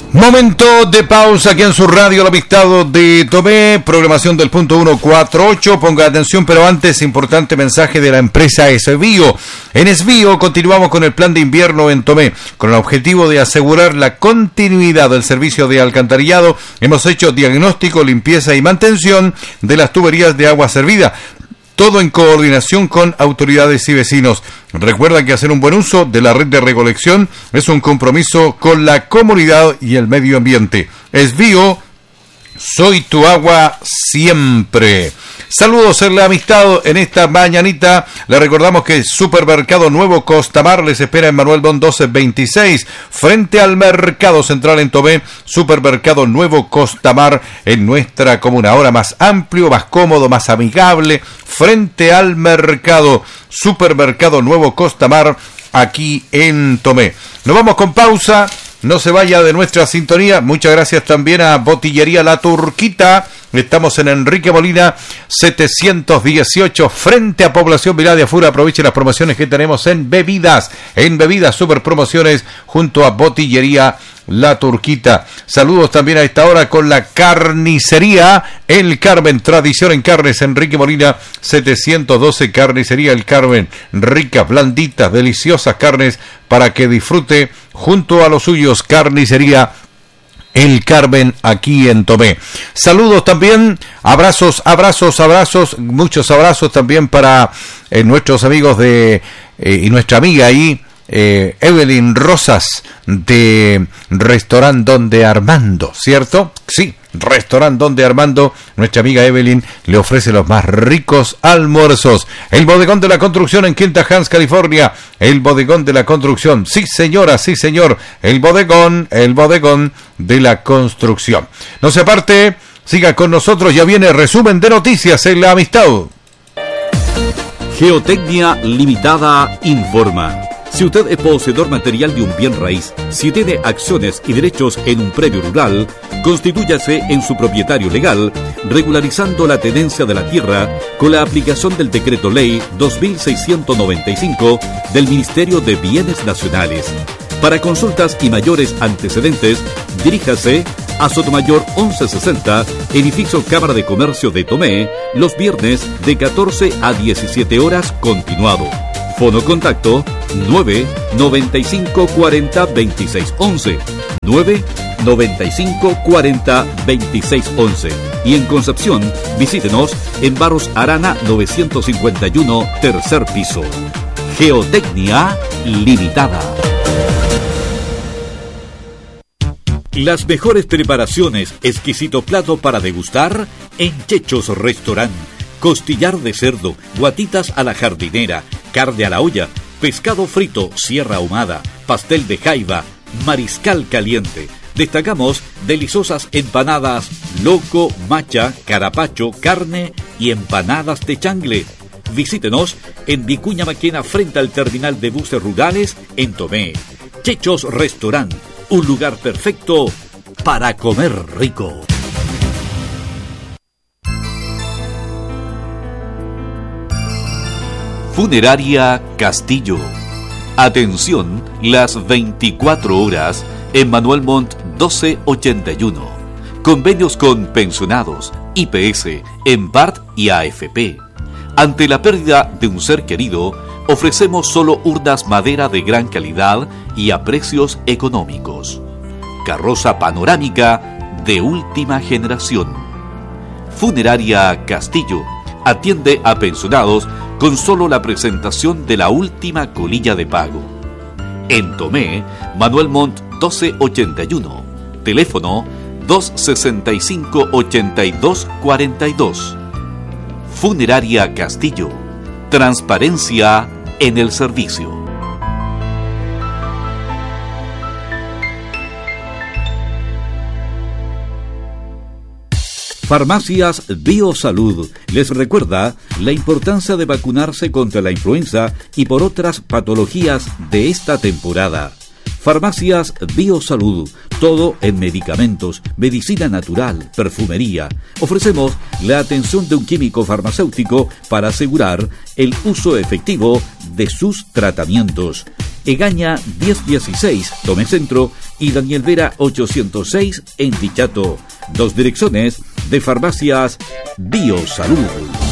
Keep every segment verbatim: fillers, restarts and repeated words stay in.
Momento de pausa aquí en su radio, el Amistad de Tomé, programación del punto ciento cuarenta y ocho. Ponga atención, pero antes, importante mensaje de la empresa Esbio. En Esbio continuamos con el plan de invierno en Tomé, con el objetivo de asegurar la continuidad del servicio de alcantarillado. Hemos hecho diagnóstico, limpieza y mantención de las tuberías de agua servida. Todo en coordinación con autoridades y vecinos. Recuerda que hacer un buen uso de la red de recolección es un compromiso con la comunidad y el medio ambiente. Esbio, soy tu agua siempre. Saludos en la amistad en esta mañanita. Le recordamos que Supermercado Nuevo Costamar les espera en Manuel Bon doce veintiséis, frente al Mercado Central en Tomé. Supermercado Nuevo Costamar en nuestra comuna. Ahora más amplio, más cómodo, más amigable, frente al mercado. Supermercado Nuevo Costamar aquí en Tomé. Nos vamos con pausa. No se vaya de nuestra sintonía. Muchas gracias también a Botillería La Turquita. Estamos en Enrique Molina setecientos dieciocho, frente a Población Vilá de Afura. Aproveche las promociones que tenemos en bebidas. En bebidas, super promociones junto a Botillería La Turquita. Saludos también a esta hora con la carnicería El Carmen. Tradición en carnes, Enrique Molina setecientos doce. Carnicería El Carmen. Ricas, blanditas, deliciosas carnes para que disfrute junto a los suyos. Carnicería El Carmen aquí en Tomé. Saludos también, abrazos, abrazos, abrazos, muchos abrazos también para eh, nuestros amigos de eh, y nuestra amiga ahí, eh, Evelyn Rosas, de Restaurant Donde Armando, ¿cierto? Sí, Restaurant Donde Armando. Nuestra amiga Evelyn le ofrece los más ricos almuerzos. El Bodegón de la Construcción en Quinta Hans, California. El Bodegón de la Construcción. Sí, señora, sí, señor. El Bodegón, el Bodegón de la Construcción. No se aparte, siga con nosotros. Ya viene resumen de noticias en la amistad. Geotecnia Limitada informa. Si usted es poseedor material de un bien raíz, si tiene acciones y derechos en un predio rural, constitúyase en su propietario legal, regularizando la tenencia de la tierra con la aplicación del Decreto Ley dos mil seiscientos noventa y cinco del Ministerio de Bienes Nacionales. Para consultas y mayores antecedentes, diríjase a Sotomayor once sesenta, edificio Cámara de Comercio de Tomé, los viernes de catorce a diecisiete horas continuado. Fono contacto nueve noventa y cinco cuarenta veintiséis once, nueve noventa y cinco cuarenta veintiséis once. Y en Concepción, visítenos en Barros Arana novecientos cincuenta y uno, tercer piso. Geotecnia Limitada. Las mejores preparaciones, exquisito plato para degustar en Chechos Restaurant. Costillar de cerdo, guatitas a la jardinera, carne a la olla, pescado frito, sierra ahumada, pastel de jaiba, mariscal caliente. Destacamos deliciosas empanadas, loco, macha, carapacho, carne y empanadas de changle. Visítenos en Vicuña Maquena frente al terminal de buses rurales en Tomé. Chechos Restaurant, un lugar perfecto para comer rico. Funeraria Castillo. Atención las veinticuatro horas en Manuel Montt doce ochenta y uno. Convenios con pensionados, I P S, EMPART y A F P. Ante la pérdida de un ser querido, ofrecemos solo urnas madera de gran calidad y a precios económicos. Carroza panorámica de última generación. Funeraria Castillo atiende a pensionados con solo la presentación de la última colilla de pago. En Tomé, Manuel Montt doce ochenta y uno. Teléfono dos sesenta y cinco ochenta y dos cuarenta y dos. Funeraria Castillo. Transparencia en el servicio. Farmacias Biosalud les recuerda la importancia de vacunarse contra la influenza y por otras patologías de esta temporada. Farmacias Biosalud, todo en medicamentos, medicina natural, perfumería. Ofrecemos la atención de un químico farmacéutico para asegurar el uso efectivo de sus tratamientos. Egaña diez dieciséis, Tomé Centro, y Daniel Vera ochocientos seis en Dichato. Dos direcciones de Farmacias Biosalud.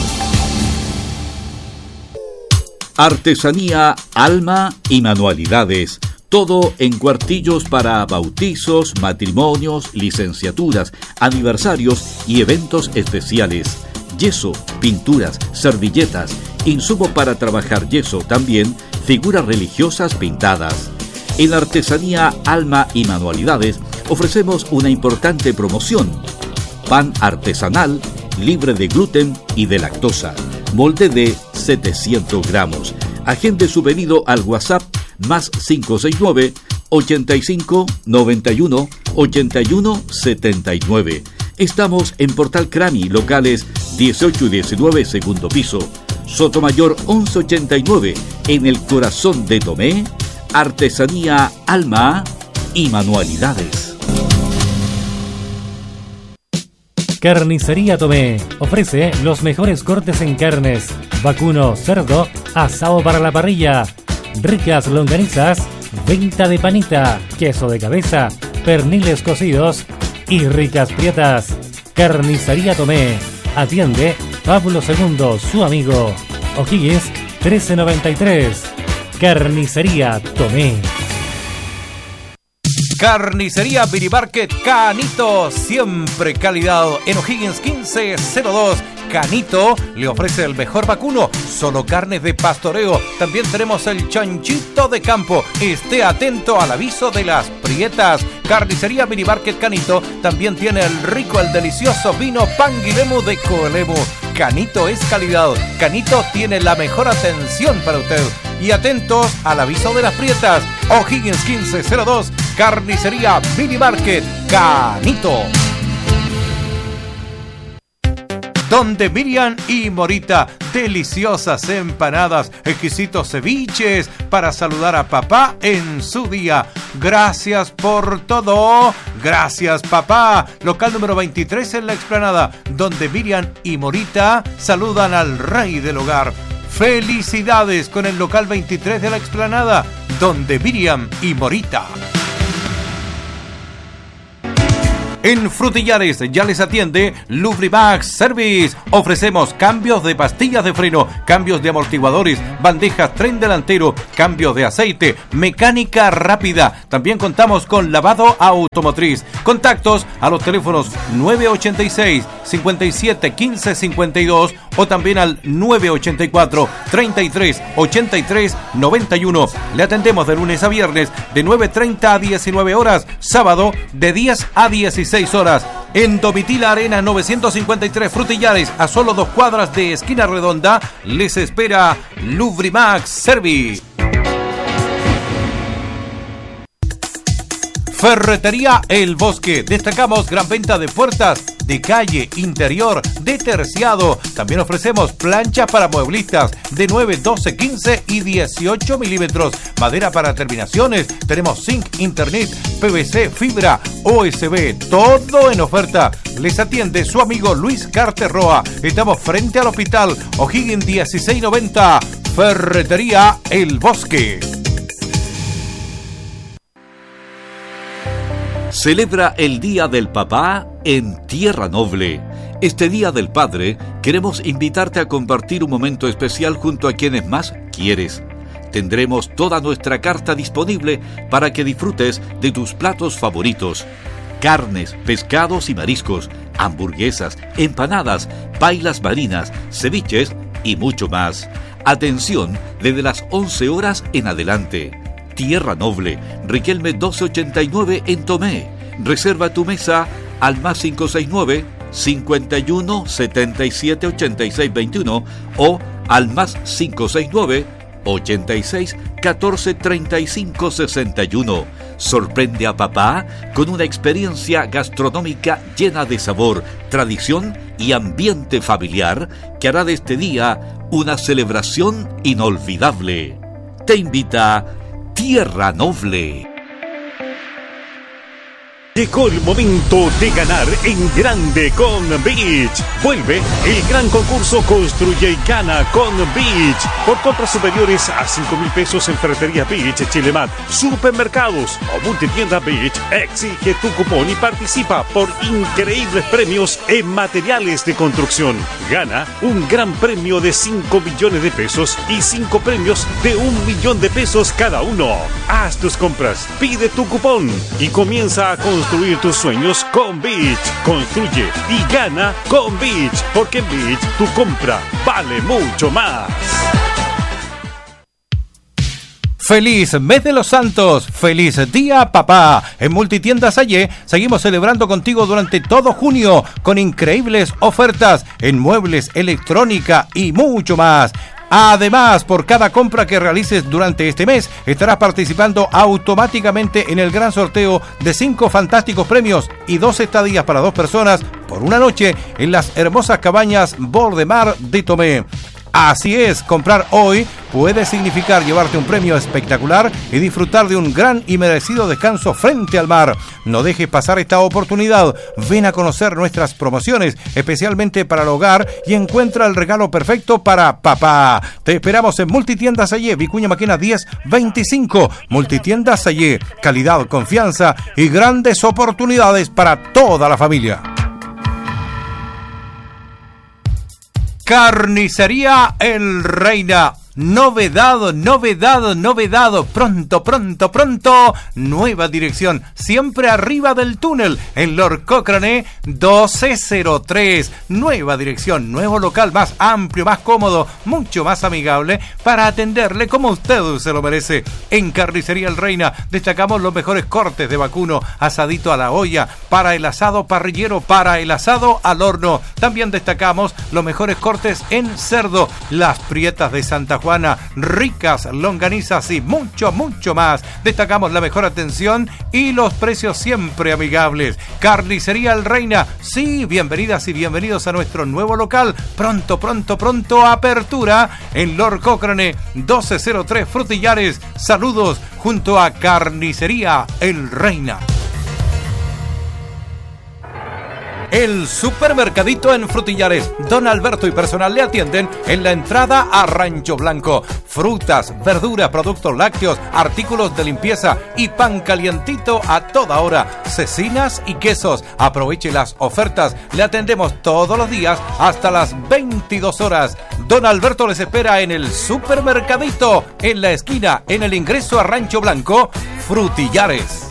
Artesanía, alma y manualidades. Todo en cuartillos para bautizos, matrimonios, licenciaturas, aniversarios y eventos especiales. Yeso, pinturas, servilletas, insumo para trabajar yeso, también figuras religiosas pintadas. En Artesanía, alma y manualidades ofrecemos una importante promoción. Pan artesanal, libre de gluten y de lactosa. Molde de setecientos gramos. Agende su pedido al WhatsApp más cinco seis nueve, ochenta y cinco, noventa y uno, ochenta y uno, setenta y nueve. Estamos en Portal Crami, locales dieciocho y diecinueve, segundo piso. Sotomayor once ochenta y nueve, en el corazón de Tomé. Artesanía, alma y manualidades. Carnicería Tomé ofrece los mejores cortes en carnes: vacuno, cerdo, asado para la parrilla, ricas longanizas, venta de panita, queso de cabeza, perniles cocidos y ricas prietas. Carnicería Tomé. Atiende Pablo segundo, su amigo. O'Higgins trece noventa y tres. Carnicería Tomé. Carnicería Mini Market Canito, siempre calidad. En O'Higgins quince cero dos. Canito le ofrece el mejor vacuno, solo carnes de pastoreo. También tenemos el chanchito de campo. Esté atento al aviso de las prietas. Carnicería Mini Market Canito también tiene el rico, el delicioso vino Panguilemu de Coelemu. Canito es calidad. Canito tiene la mejor atención para usted. Y atentos al aviso de las prietas. O'Higgins quince cero dos. Carnicería Mini Market Canito. Donde Miriam y Morita, deliciosas empanadas, exquisitos ceviches para saludar a papá en su día. Gracias por todo. Gracias, papá. Local número veintitrés en la Explanada, donde Miriam y Morita saludan al rey del hogar. Felicidades con el local veintitrés de la Explanada, donde Miriam y Morita. En Frutillares ya les atiende Lubrimax Service. Ofrecemos cambios de pastillas de freno, cambios de amortiguadores, bandejas, tren delantero, cambios de aceite, mecánica rápida. También contamos con lavado automotriz. Contactos a los teléfonos nueve ochenta y seis, cincuenta y siete, quince cincuenta y dos o también al nueve ochenta y cuatro, treinta y tres, ochenta y tres, noventa y uno. Le atendemos de lunes a viernes de nueve treinta a diecinueve horas, sábado de diez a dieciséis horas. En Domitila Arena novecientos cincuenta y tres Frutillares, a solo dos cuadras de Esquina Redonda, les espera Lubrimax Service. Ferretería El Bosque. Destacamos gran venta de puertas de calle, interior, de terciado. También ofrecemos planchas para mueblistas de nueve, doce, quince y dieciocho milímetros. Madera para terminaciones. Tenemos zinc, internet, P V C, fibra, U S B. Todo en oferta. Les atiende su amigo Luis Carterroa. Estamos frente al hospital O'Higgins dieciséis noventa. Ferretería El Bosque. Celebra el Día del Papá en Tierra Noble. Este Día del Padre queremos invitarte a compartir un momento especial junto a quienes más quieres. Tendremos toda nuestra carta disponible para que disfrutes de tus platos favoritos. Carnes, pescados y mariscos, hamburguesas, empanadas, pailas marinas, ceviches y mucho más. Atención desde las once horas en adelante. Tierra Noble, Riquelme doce ochenta y nueve en Tomé. Reserva tu mesa al más cinco seis nueve, cincuenta y uno, setenta y siete, ochenta y seis veintiuno o al más cinco seis nueve, ochenta y seis, catorce, treinta y cinco, sesenta y uno. Sorprende a papá con una experiencia gastronómica llena de sabor, tradición y ambiente familiar que hará de este día una celebración inolvidable. Te invita Tierra Noble. Llegó el momento de ganar en grande con Beach. Vuelve el gran concurso Construye y Gana con Beach. Por compras superiores a cinco mil pesos en Ferretería Beach, Chilemat, supermercados o multitienda Beach, exige tu cupón y participa por increíbles premios en materiales de construcción. Gana un gran premio de cinco millones de pesos y cinco premios de un millón de pesos cada uno. Haz tus compras, pide tu cupón y comienza a construir tus sueños con Beach. Construye y gana con Beach, porque en Beach tu compra vale mucho más. Feliz mes de los santos, feliz día papá. En Multitiendas Sayé seguimos celebrando contigo durante todo junio con increíbles ofertas en muebles, electrónica y mucho más. Además, por cada compra que realices durante este mes, estarás participando automáticamente en el gran sorteo de cinco fantásticos premios y dos estadías para dos personas por una noche en las hermosas cabañas Bord de Mar de Tomé. Así es, comprar hoy puede significar llevarte un premio espectacular y disfrutar de un gran y merecido descanso frente al mar. No dejes pasar esta oportunidad. Ven a conocer nuestras promociones, especialmente para el hogar, y encuentra el regalo perfecto para papá. Te esperamos en Multitiendas Sayé, Vicuña Maquena diez veinticinco. Multitiendas Sayé, calidad, confianza y grandes oportunidades para toda la familia. Carnicería El Reina. Novedad, novedad, novedad. Pronto, pronto, pronto. Nueva dirección. Siempre arriba del túnel. En Lord Cochrane doce cero tres. Nueva dirección. Nuevo local más amplio, más cómodo, mucho más amigable para atenderle como usted se lo merece. En Carnicería El Reina destacamos los mejores cortes de vacuno, asadito a la olla, para el asado parrillero, para el asado al horno. También destacamos los mejores cortes en cerdo, las prietas de Santa Juana, ricas longanizas y mucho, mucho más. Destacamos la mejor atención y los precios siempre amigables. Carnicería El Reina, sí, bienvenidas y bienvenidos a nuestro nuevo local. Pronto, pronto, pronto, apertura en Lord Cochrane doce cero tres Frutillares. Saludos junto a Carnicería El Reina. El supermercadito en Frutillares. Don Alberto y personal le atienden en la entrada a Rancho Blanco. Frutas, verduras, productos lácteos, artículos de limpieza y pan calientito a toda hora. Cecinas y quesos. Aproveche las ofertas. Le atendemos todos los días hasta las veintidós horas. Don Alberto les espera en el supermercadito, en la esquina, en el ingreso a Rancho Blanco, Frutillares.